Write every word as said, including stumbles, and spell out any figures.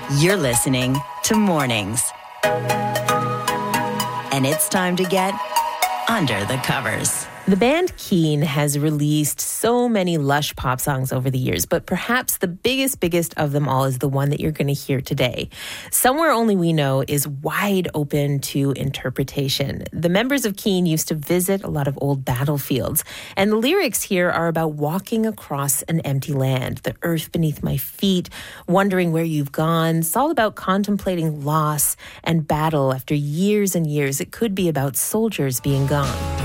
You're listening to Mornings. And it's time to get under the covers. The band Keane has released so many lush pop songs over the years, but perhaps the biggest, biggest of them all is the one that you're going to hear today. Somewhere Only We Know is wide open to interpretation. The members of Keane used to visit a lot of old battlefields, and the lyrics here are about walking across an empty land, the earth beneath my feet, wondering where you've gone. It's all about contemplating loss and battle after years and years. It could be about soldiers being gone.